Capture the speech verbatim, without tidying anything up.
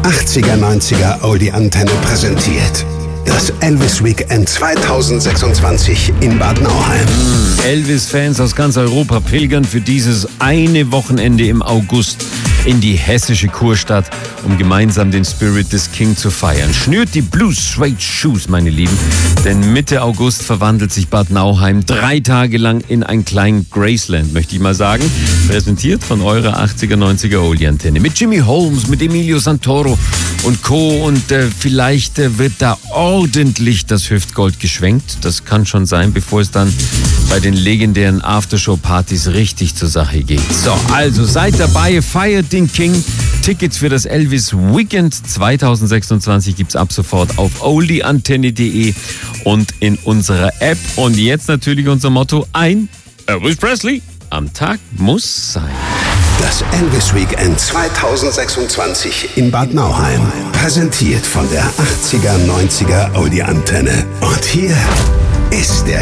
achtziger neunziger Oldie Antenne präsentiert das Elvis Weekend zweitausendsechsundzwanzig in Bad Nauheim. Elvis-Fans aus ganz Europa pilgern für dieses eine Wochenende im August in die hessische Kurstadt, um gemeinsam den Spirit des King zu feiern. Schnürt die Blue Suede Shoes, meine Lieben, denn Mitte August verwandelt sich Bad Nauheim drei Tage lang in ein kleinen Graceland, möchte ich mal sagen. Präsentiert von eurer achtziger neunziger Oldie Antenne. Mit Jimmy Holmes, mit Emilio Santoro und Co. Und äh, vielleicht äh, wird da ordentlich das Hüftgold geschwenkt. Das kann schon sein, bevor es dann bei den legendären Aftershow-Partys richtig zur Sache geht. So, also seid dabei, feiert den King. Tickets für das Elvis Weekend zweitausendsechsundzwanzig gibt's ab sofort auf oldie antenne punkt de und in unserer App. Und jetzt natürlich unser Motto: ein Elvis Presley am Tag muss sein. Das Elvis Weekend zweitausendsechsundzwanzig in Bad Nauheim. Präsentiert von der achtziger neunziger Oldie Antenne. Und hier ist der